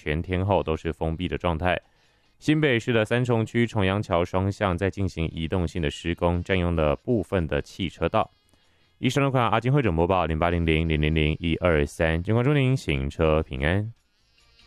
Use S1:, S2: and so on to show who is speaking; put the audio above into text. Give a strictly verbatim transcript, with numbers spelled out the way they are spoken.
S1: 全天候都是封闭的状态。新北市的三重区重阳桥双向在进行移动性的施工，占用了部分的汽车道。以上的款阿金会诊播报零八零零零零零一二三，警方祝您行车平安。